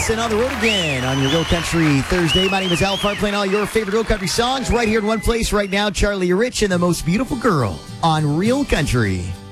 Jason on the road again on your Real Country Thursday. My name is Al Farr, playing all your favorite Real Country songs right here in one place right now. Charlie Rich and the Most Beautiful Girl on Real Country.